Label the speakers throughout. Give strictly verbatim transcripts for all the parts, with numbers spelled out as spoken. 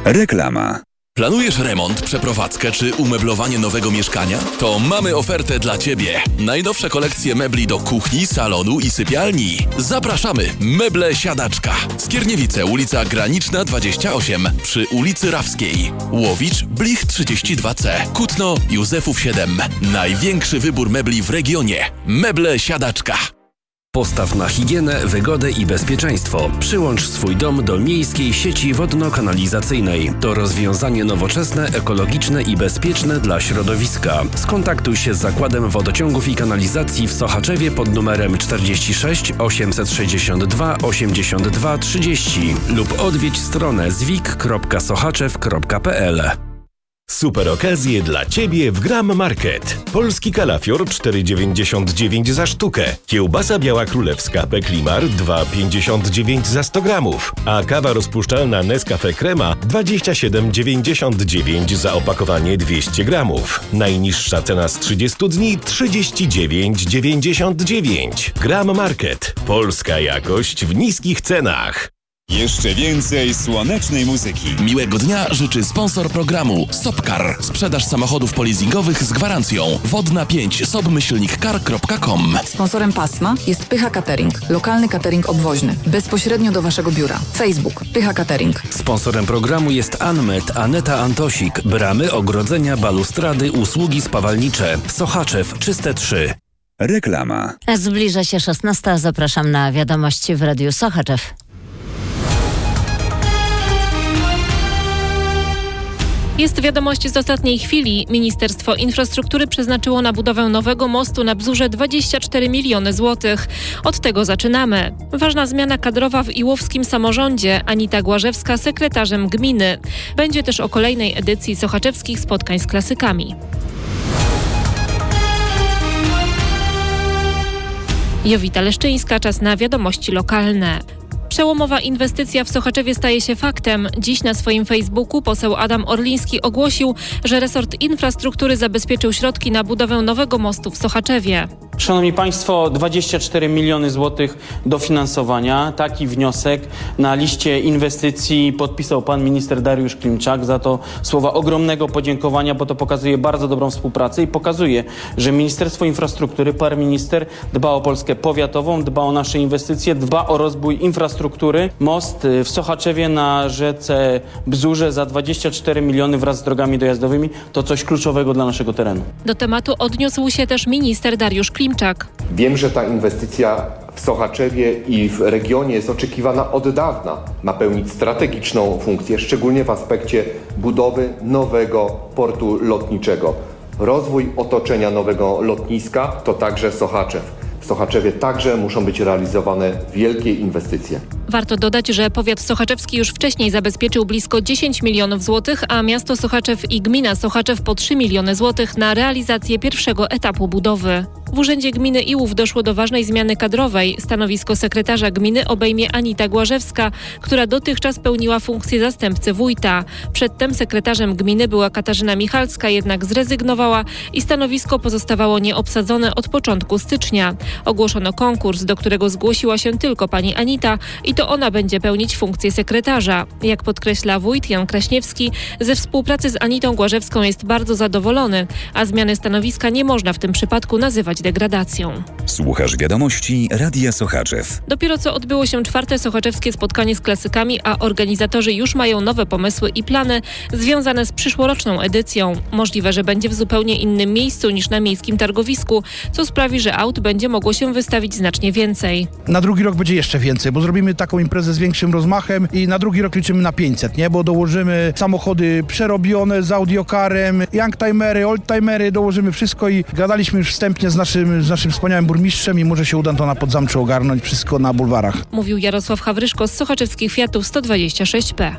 Speaker 1: Reklama.
Speaker 2: Planujesz remont, przeprowadzkę czy umeblowanie nowego mieszkania? To mamy ofertę dla Ciebie. Najnowsze kolekcje mebli do kuchni, salonu i sypialni. Zapraszamy! Meble Siadaczka. Skierniewice, ulica Graniczna dwadzieścia osiem przy ulicy Rawskiej. Łowicz, Blich trzydzieści dwa C. Kutno, Józefów siedem. Największy wybór mebli w regionie. Meble Siadaczka.
Speaker 3: Postaw na higienę, wygodę i bezpieczeństwo. Przyłącz swój dom do miejskiej sieci wodno-kanalizacyjnej. To rozwiązanie nowoczesne, ekologiczne i bezpieczne dla środowiska. Skontaktuj się z Zakładem Wodociągów i Kanalizacji w Sochaczewie pod numerem czterdzieści sześć osiemset sześćdziesiąt dwa osiemdziesiąt dwa trzydzieści lub odwiedź stronę zwik kropka sochaczew kropka p l.
Speaker 4: Super okazje dla Ciebie w Gram Market. Polski kalafior cztery dziewięćdziesiąt dziewięć za sztukę. Kiełbasa biała królewska Peklimar dwa pięćdziesiąt dziewięć za sto gramów. A kawa rozpuszczalna Nescafe Crema dwadzieścia siedem dziewięćdziesiąt dziewięć za opakowanie dwieście gramów. Najniższa cena z trzydziestu dni trzydzieści dziewięć dziewięćdziesiąt dziewięć. Gram Market. Polska jakość w niskich cenach.
Speaker 5: Jeszcze więcej słonecznej muzyki.
Speaker 2: Miłego dnia życzy sponsor programu Sopcar. Sprzedaż samochodów polizingowych z gwarancją. Wodna pięć sob myślnik car kropka com.
Speaker 6: Sponsorem pasma jest Pycha Catering. Lokalny catering obwoźny. Bezpośrednio do Waszego biura. Facebook Pycha Catering.
Speaker 3: Sponsorem programu jest Anmet, Aneta Antosik. Bramy, ogrodzenia, balustrady, usługi spawalnicze. Sochaczew, Czyste trzy.
Speaker 1: Reklama.
Speaker 7: Zbliża się szesnasta. Zapraszam na wiadomości w Radiu Sochaczew.
Speaker 8: Jest wiadomość z ostatniej chwili. Ministerstwo Infrastruktury przeznaczyło na budowę nowego mostu na Bzurze dwadzieścia cztery miliony złotych. Od tego zaczynamy. Ważna zmiana kadrowa w iłowskim samorządzie. Anita Głażewska sekretarzem gminy. Będzie też o kolejnej edycji sochaczewskich spotkań z klasykami. Jowita Leszczyńska, czas na wiadomości lokalne. Przełomowa inwestycja w Sochaczewie staje się faktem. Dziś na swoim Facebooku poseł Adam Orliński ogłosił, że resort infrastruktury zabezpieczył środki na budowę nowego mostu w Sochaczewie.
Speaker 9: Szanowni Państwo, dwadzieścia cztery miliony złotych dofinansowania. Taki wniosek na liście inwestycji podpisał pan minister Dariusz Klimczak. Za to słowa ogromnego podziękowania, bo to pokazuje bardzo dobrą współpracę i pokazuje, że Ministerstwo Infrastruktury, pan minister dba o Polskę powiatową, dba o nasze inwestycje, dba o rozwój infrastruktury. Most w Sochaczewie na rzece Bzurze za dwadzieścia cztery miliony wraz z drogami dojazdowymi to coś kluczowego dla naszego terenu.
Speaker 8: Do tematu odniósł się też minister Dariusz Klimczak.
Speaker 10: Wiem, że ta inwestycja w Sochaczewie i w regionie jest oczekiwana od dawna. Ma pełnić strategiczną funkcję, szczególnie w aspekcie budowy nowego portu lotniczego. Rozwój otoczenia nowego lotniska to także Sochaczew. W Sochaczewie także muszą być realizowane wielkie inwestycje.
Speaker 8: Warto dodać, że powiat sochaczewski już wcześniej zabezpieczył blisko dziesięć milionów złotych, a miasto Sochaczew i gmina Sochaczew po trzy miliony złotych na realizację pierwszego etapu budowy. W Urzędzie Gminy Iłów doszło do ważnej zmiany kadrowej. Stanowisko sekretarza gminy obejmie Anita Głażewska, która dotychczas pełniła funkcję zastępcy wójta. Przedtem sekretarzem gminy była Katarzyna Michalska, jednak zrezygnowała i stanowisko pozostawało nieobsadzone od początku stycznia. Ogłoszono konkurs, do którego zgłosiła się tylko pani Anita i to ona będzie pełnić funkcję sekretarza. Jak podkreśla wójt Jan Kraśniewski, ze współpracy z Anitą Głażewską jest bardzo zadowolony, a zmiany stanowiska nie można w tym przypadku nazywać degradacją.
Speaker 1: Słuchasz wiadomości Radia Sochaczew.
Speaker 8: Dopiero co odbyło się czwarte sochaczewskie spotkanie z klasykami, a organizatorzy już mają nowe pomysły i plany związane z przyszłoroczną edycją. Możliwe, że będzie w zupełnie innym miejscu niż na miejskim targowisku, co sprawi, że aut będzie mogło się wystawić znacznie więcej.
Speaker 11: Na drugi rok będzie jeszcze więcej, bo zrobimy taką imprezę z większym rozmachem i na drugi rok liczymy na pięćset, nie? Bo dołożymy samochody przerobione z audiokarem, youngtimery, oldtimery, dołożymy wszystko i gadaliśmy już wstępnie z naszym, z naszym wspaniałym burmistrzem i może się uda to na Podzamczu ogarnąć wszystko na bulwarach.
Speaker 8: Mówił Jarosław Hawryszko z sochaczewskich Fiatów sto dwadzieścia sześć P.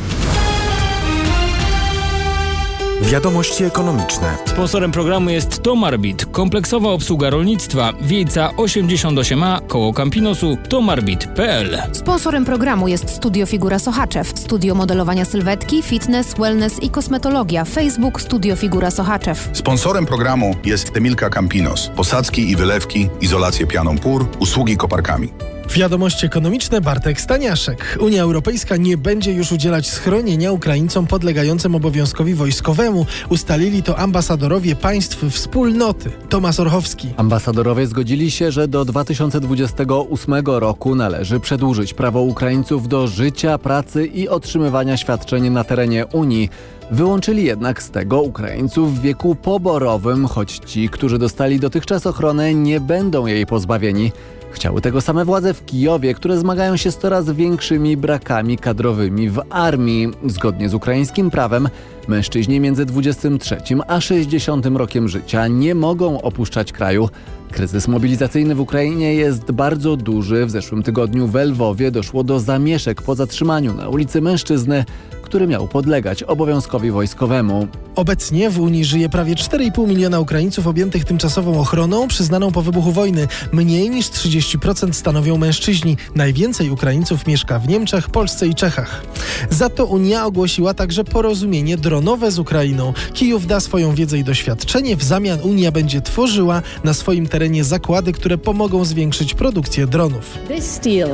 Speaker 12: Wiadomości ekonomiczne.
Speaker 13: Sponsorem programu jest Tomarbit, kompleksowa obsługa rolnictwa, Wiejca osiemdziesiąt osiem A, koło Campinosu, tomarbit kropka p l.
Speaker 14: Sponsorem programu jest Studio Figura Sochaczew, studio modelowania sylwetki, fitness, wellness i kosmetologia. Facebook Studio Figura Sochaczew.
Speaker 15: Sponsorem programu jest Emilka Campinos, posadzki i wylewki, izolację pianą pór, usługi koparkami.
Speaker 12: Wiadomości ekonomiczne, Bartek Staniaszek. Unia Europejska nie będzie już udzielać schronienia Ukraińcom podlegającym obowiązkowi wojskowemu. Ustalili to ambasadorowie państw wspólnoty. Tomasz Orchowski.
Speaker 15: Ambasadorowie zgodzili się, że do dwa tysiące dwudziestego ósmego roku należy przedłużyć prawo Ukraińców do życia, pracy i otrzymywania świadczeń na terenie Unii. Wyłączyli jednak z tego Ukraińców w wieku poborowym, choć ci, którzy dostali dotychczas ochronę, nie będą jej pozbawieni. Chciały tego same władze w Kijowie, które zmagają się z coraz większymi brakami kadrowymi w armii. Zgodnie z ukraińskim prawem mężczyźni między dwudziestym trzecim a sześćdziesiątym rokiem życia nie mogą opuszczać kraju. Kryzys mobilizacyjny w Ukrainie jest bardzo duży. W zeszłym tygodniu w Lwowie doszło do zamieszek po zatrzymaniu na ulicy mężczyzny, który miał podlegać obowiązkowi wojskowemu.
Speaker 12: Obecnie w Unii żyje prawie cztery i pół miliona Ukraińców objętych tymczasową ochroną przyznaną po wybuchu wojny. Mniej niż trzydzieści procent stanowią mężczyźni. Najwięcej Ukraińców mieszka w Niemczech, Polsce i Czechach. Za to Unia ogłosiła także porozumienie dronowe z Ukrainą. Kijów da swoją wiedzę i doświadczenie. W zamian Unia będzie tworzyła na swoim terenie zakłady, które pomogą zwiększyć produkcję dronów.
Speaker 16: This deal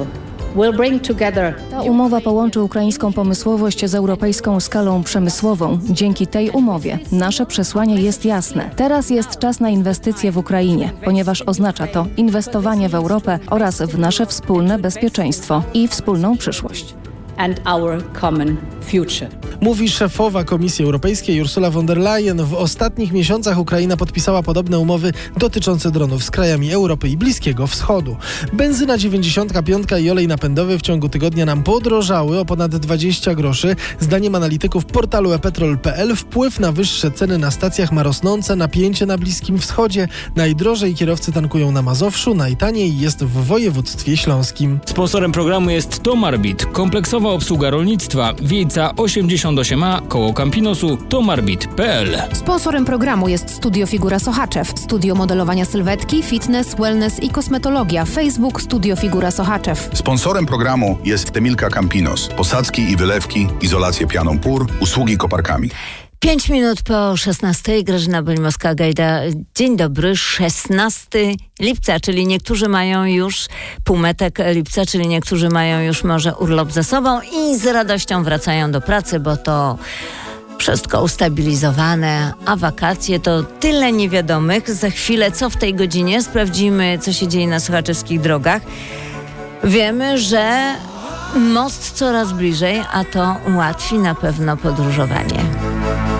Speaker 16: Ta umowa połączy ukraińską pomysłowość z europejską skalą przemysłową. Dzięki tej umowie nasze przesłanie jest jasne. Teraz jest czas na inwestycje w Ukrainie, ponieważ oznacza to inwestowanie w Europę oraz w nasze wspólne bezpieczeństwo i wspólną przyszłość.
Speaker 17: And our common future.
Speaker 12: Mówi szefowa Komisji Europejskiej Ursula von der Leyen. W ostatnich miesiącach Ukraina podpisała podobne umowy dotyczące dronów z krajami Europy i Bliskiego Wschodu. Benzyna dziewięćdziesiąt pięć i olej napędowy w ciągu tygodnia nam podrożały o ponad dwadzieścia groszy. Zdaniem analityków portalu e petrol kropka pe el wpływ na wyższe ceny na stacjach ma rosnące napięcie na Bliskim Wschodzie. Najdrożej kierowcy tankują na Mazowszu, najtaniej jest w województwie śląskim.
Speaker 13: Sponsorem programu jest Tomarbit, kompleksowa obsługa rolnictwa, Wiejca osiemdziesiąt osiem a, koło Campinosu, tomarbit kropka pe el.
Speaker 14: Sponsorem programu jest Studio Figura Sochaczew, studio modelowania sylwetki, fitness, wellness i kosmetologia. Facebook Studio Figura Sochaczew.
Speaker 18: Sponsorem programu jest Temilka Campinos, posadzki i wylewki, izolację pianą pór, usługi koparkami.
Speaker 7: Pięć minut po szesnastej, Grażyna Bolimowska-Gajda. Dzień dobry, szesnastego lipca, czyli niektórzy mają już półmetek lipca, czyli niektórzy mają już może urlop za sobą i z radością wracają do pracy, bo to wszystko ustabilizowane, a wakacje to tyle niewiadomych. Za chwilę, co w tej godzinie, sprawdzimy, co się dzieje na sochaczewskich drogach. Wiemy, że most coraz bliżej, a to ułatwi na pewno podróżowanie.